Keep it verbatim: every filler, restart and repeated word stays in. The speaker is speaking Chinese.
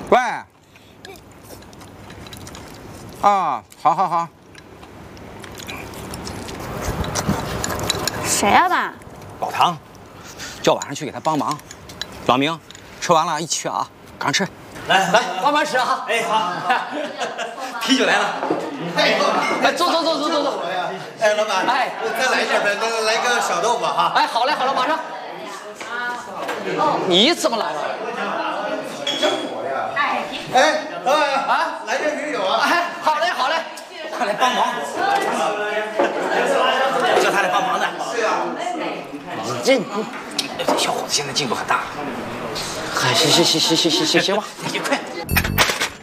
喂。啊，好好好。 谁呀、啊，爸？ 老唐，叫晚上去给他帮忙。老明，吃完了一起去啊，赶上吃。 来来，帮忙吃啊！ 哎，好， 啤酒来了。哎，坐坐坐坐坐坐。 哎，老板， 哎， 再来一点呗，那来个小豆腐哈。 哎，好嘞好嘞，马上。你怎么来了？ 哎，老板啊，来点啤酒啊！ 哎，好嘞好嘞，快来帮忙。 叫他来帮忙的。 对呀。 你这小伙子现在进度很大。 哎，行行行行行行行行吧， 你快。